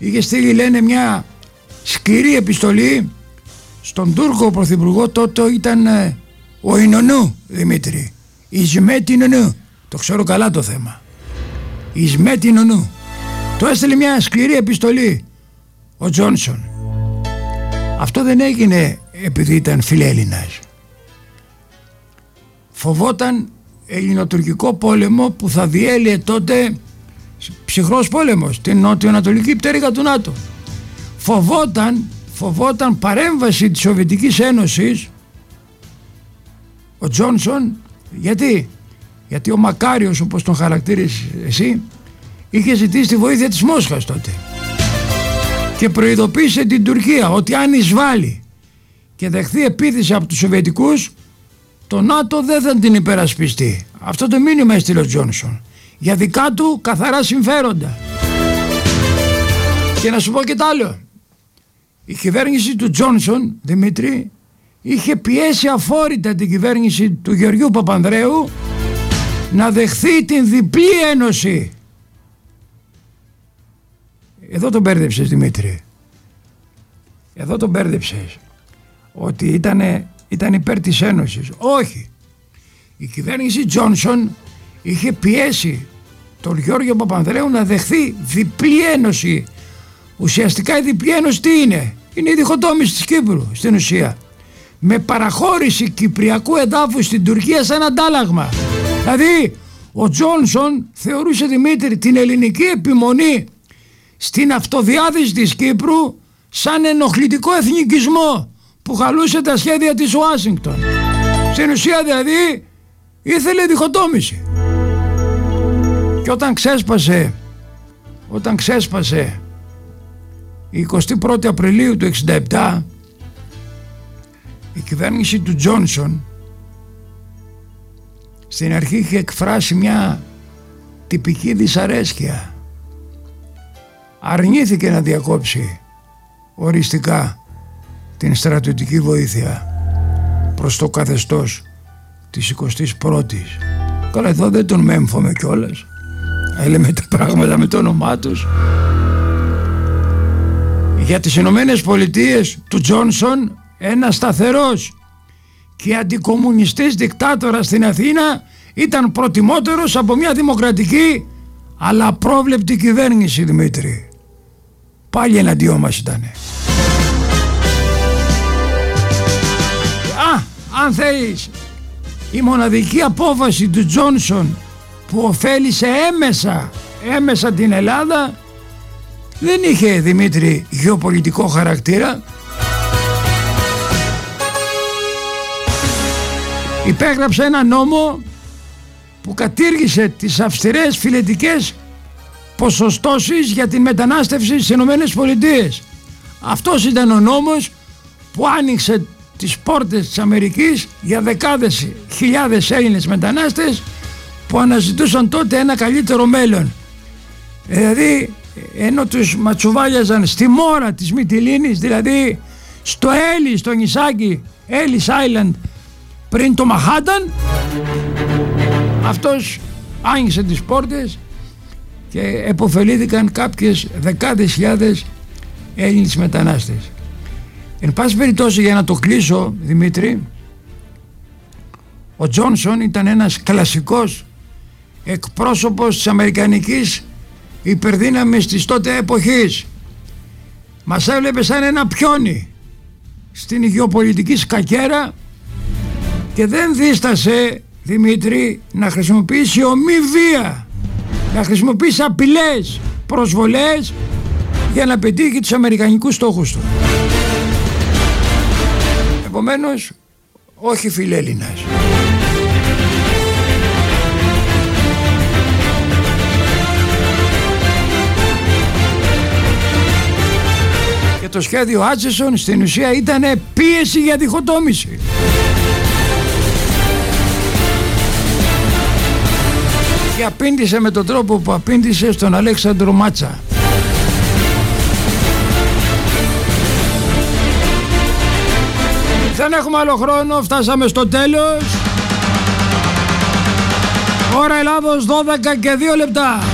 είχε στείλει, λένε, μια σκληρή επιστολή στον Τούρκο πρωθυπουργό, τότε ήταν ο Ινωνού, Δημήτρη, Ισμέτ Ινωνού, το ξέρω καλά το θέμα, Ισμέτ Ινωνού. Το έστειλε μια σκληρή επιστολή ο Τζόνσον. Αυτό δεν έγινε επειδή ήταν φιλέλληνας. Φοβόταν ελληνοτουρκικό πόλεμο που θα διέλυε τότε, ψυχρός πόλεμος, την νότιο-ανατολική πτέρυγα του ΝΑΤΟ. Φοβόταν παρέμβαση της Σοβιετικής Ένωσης ο Τζόνσον. Γιατί ο Μακάριος, όπως τον χαρακτήρισες εσύ, είχε ζητήσει τη βοήθεια της Μόσχας τότε και προειδοποίησε την Τουρκία ότι αν εισβάλλει και δεχθεί επίθεση από τους Σοβιετικούς, το ΝΑΤΟ δεν θα την υπερασπιστεί. Αυτό το μήνυμα έστειλε ο Τζόνσον για δικά του καθαρά συμφέροντα. Και να σου πω και τ' άλλο, η κυβέρνηση του Τζόνσον, Δημήτρη, είχε πιέσει αφόρητα την κυβέρνηση του Γεωργίου Παπανδρέου να δεχθεί την διπλή ένωση. Εδώ τον μπέρδεψες, Δημήτρη. Εδώ τον μπέρδεψες. Ότι ήταν υπέρ της ένωσης. Όχι. Η κυβέρνηση Τζόνσον είχε πιέσει τον Γιώργο Παπανδρέου να δεχθεί διπλή ένωση. Ουσιαστικά η διπλή ένωση τι είναι? Είναι η διχοτόμηση της Κύπρου στην ουσία. Με παραχώρηση κυπριακού εδάφου στην Τουρκία σαν αντάλλαγμα. Δηλαδή ο Τζόνσον θεωρούσε, Δημήτρη, την ελληνική επιμονή στην αυτοδιάθεση της Κύπρου σαν ενοχλητικό εθνικισμό που χαλούσε τα σχέδια της Ουάσιγκτον. Στην ουσία δηλαδή ήθελε διχοτόμηση. Και όταν ξέσπασε η 21η Απριλίου του 1967, η κυβέρνηση του Τζόνσον στην αρχή είχε εκφράσει μια τυπική δυσαρέσκεια. Αρνήθηκε να διακόψει οριστικά την στρατιωτική βοήθεια προς το καθεστώς της 21ης. Καλά, εδώ δεν τον μέμφωμε κιόλας. Έλεμε τα πράγματα με το όνομά τους. Για τις Ηνωμένες Πολιτείες του Τζόνσον, ένα σταθερός και αντικομμουνιστής δικτάτορας στην Αθήνα ήταν προτιμότερος από μια δημοκρατική αλλά απρόβλεπτη κυβέρνηση, Δημήτρη. Πάλι εναντίον μας ήτανε. Αν θέλεις, η μοναδική απόφαση του Τζόνσον που ωφέλησε έμεσα την Ελλάδα δεν είχε, Δημήτρη, γεωπολιτικό χαρακτήρα. Υπέγραψε ένα νόμο που κατήργησε τις αυστηρές φιλετικές ποσοστώσεις για την μετανάστευση στις Ηνωμένες Πολιτείες. Αυτός ήταν ο νόμος που άνοιξε τις πόρτες της Αμερικής για δεκάδες χιλιάδες Έλληνες μετανάστες που αναζητούσαν τότε ένα καλύτερο μέλλον. Δηλαδή, ενώ τους ματσουβάλιαζαν στη μόρα της Μυτιλήνης, δηλαδή στο Έλλη, στο νησάκι Ellis Island πριν το Μαχάταν, αυτός άνοιξε τις πόρτες και επωφελήθηκαν κάποιες δεκάδες χιλιάδες Έλληνες μετανάστες. Εν πάση περιπτώσει, για να το κλείσω, Δημήτρη, ο Τζόνσον ήταν ένας κλασικός εκπρόσωπος της αμερικανικής υπερδύναμης της τότε εποχής. Μας έβλεπε σαν ένα πιόνι στην γεωπολιτική σκακέρα και δεν δίστασε, Δημήτρη, να χρησιμοποιήσει ομή βία, να χρησιμοποιήσει απειλές, προσβολές για να πετύχει τους αμερικανικούς στόχους του. Επομένως, όχι φιλέλληνας. Και το σχέδιο Άτσεσον στην ουσία ήταν πίεση για διχοτόμηση. Και απήντησε με τον τρόπο που απήντησε στον Αλέξανδρο Μάτσα. Δεν έχουμε άλλο χρόνο, φτάσαμε στο τέλος. Ώρα Ελλάδος 12 και 2 λεπτά.